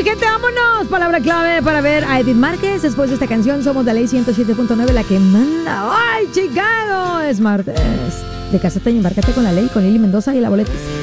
mi gente, vámonos. Palabra clave para ver a Edith Márquez. Después de esta canción, somos de Ley 107.9, la que manda. ¡Ay, Chicago! Es martes. De Cásate y Embárcate con la Ley, con Lili Mendoza y la Boletis.